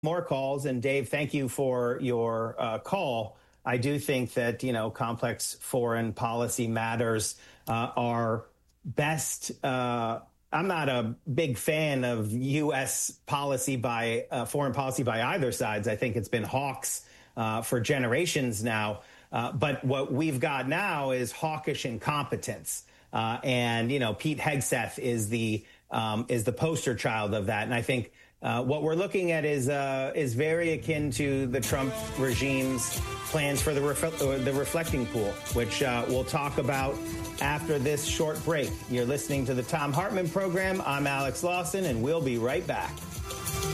More calls. And Dave, thank you for your call. I do think that, complex foreign policy matters are best. I'm not a big fan of U.S. policy by foreign policy by either sides. I think it's been hawks for generations now. But what we've got now is hawkish incompetence. And Pete Hegseth is the poster child of that. And I think what we're looking at is very akin to the Trump regime's plans for the reflecting pool, which we'll talk about after this short break. You're listening to the Thom Hartmann program. I'm Alex Lawson, and we'll be right back.